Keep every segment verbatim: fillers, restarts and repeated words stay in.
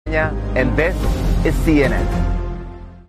And this is C N N.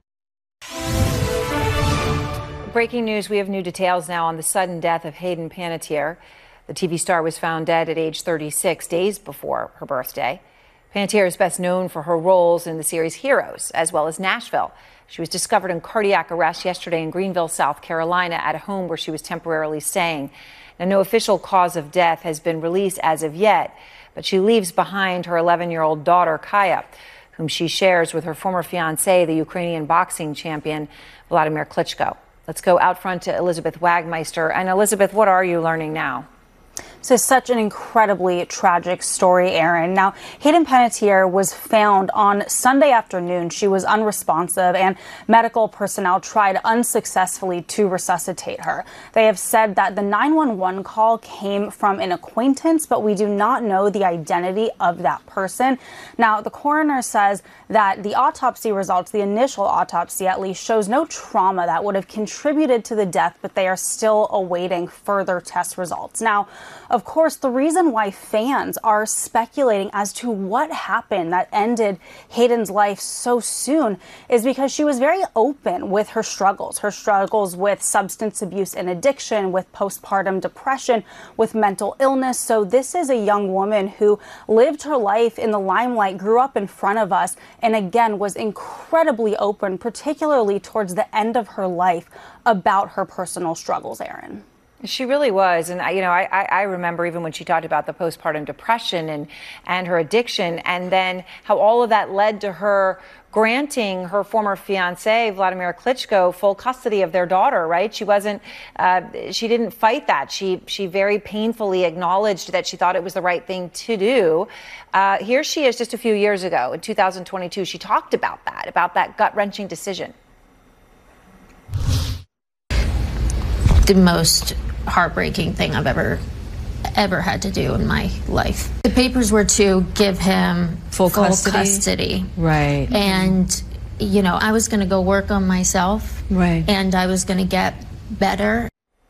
Breaking news, we have new details now on the sudden death of Hayden Panettiere. The T V star was found dead at age thirty-six, days before her birthday. Panettiere is best known for her roles in the series Heroes, as well as Nashville. She was discovered in cardiac arrest yesterday in Greenville, South Carolina, at a home where she was temporarily staying. Now, no official cause of death has been released as of yet, but she leaves behind her eleven-year-old daughter, Kaya, whom she shares with her former fiancé, the Ukrainian boxing champion, Vladimir Klitschko. Let's go out front to Elizabeth Wagmeister. And Elizabeth, what are you learning now? This is such an incredibly tragic story, Erin. Now, Hayden Panettiere was found on Sunday afternoon. She was unresponsive, and medical personnel tried unsuccessfully to resuscitate her. They have said that the nine one one call came from an acquaintance, but we do not know the identity of that person. Now, the coroner says that the autopsy results, the initial autopsy at least, shows no trauma that would have contributed to the death, but they are still awaiting further test results. Now, of course, the reason why fans are speculating as to what happened that ended Hayden's life so soon is because she was very open with her struggles, her struggles with substance abuse and addiction, with postpartum depression, with mental illness. So this is a young woman who lived her life in the limelight, grew up in front of us, and again was incredibly open, particularly towards the end of her life, about her personal struggles, Erin. She really was. And, I, you know, I, I remember even when she talked about the postpartum depression and, and her addiction, and then how all of that led to her granting her former fiance, Vladimir Klitschko, full custody of their daughter, right? She wasn't, uh, she didn't fight that. She, she very painfully acknowledged that she thought it was the right thing to do. Uh, here she is just a few years ago in two thousand twenty-two. She talked about that, about that gut-wrenching decision. The most heartbreaking thing I've ever ever had to do in my life. The papers were to give him full, full custody. custody. Right. And, you know, I was going to go work on myself. Right. And I was going to get better.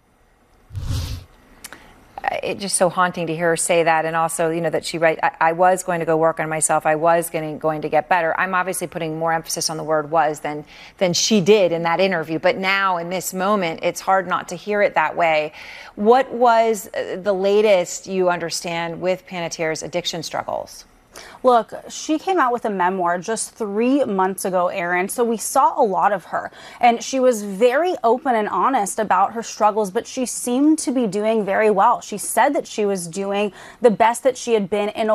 It's just so haunting to hear her say that, and also, you know, that she write, I, I was going to go work on myself. I was getting, going to get better. I'm obviously putting more emphasis on the word was than than she did in that interview. But now, in this moment, it's hard not to hear it that way. What was the latest you understand with Panettiere's addiction struggles? Look, she came out with a memoir just three months ago, Erin, so we saw a lot of her. And she was very open and honest about her struggles, but she seemed to be doing very well. She said that she was doing the best that she had been in a